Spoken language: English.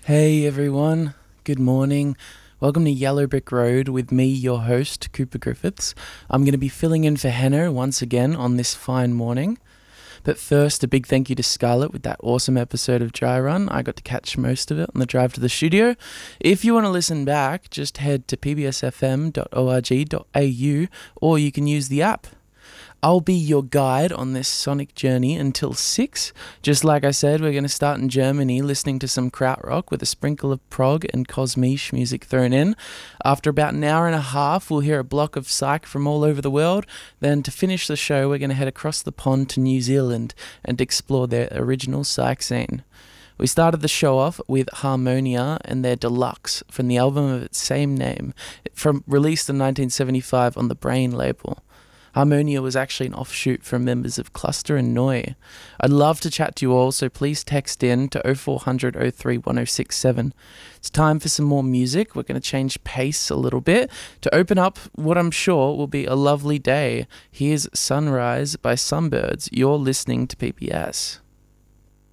Hey everyone, good morning. Welcome to Yellow Brick Road with me, your host, Cooper Griffiths. I'm going to be filling in for Henno once again on this fine morning. But first, a big thank you to Scarlett with that awesome episode of Dry Run. I got to catch most of it on the drive to the studio. If you want to listen back, just head to pbsfm.org.au or you can use the app. I'll be your guide on this sonic journey until 6. Just like I said, we're going to start in Germany listening to some krautrock with a sprinkle of prog and Cosmiche music thrown in. After about an hour and a half, we'll hear a block of psych from all over the world. Then to finish the show, we're going to head across the pond to New Zealand and explore their original psych scene. We started the show off with Harmonia and their Deluxe from the album of its same name, released in 1975 on the Brain label. Harmonia was actually an offshoot from members of Cluster and Noi. I'd love to chat to you all, so please text in to 0400 03 1067. It's time for some more music. We're going to change pace a little bit to open up what I'm sure will be a lovely day. Here's Sunrise by Sunbirds. You're listening to PPS.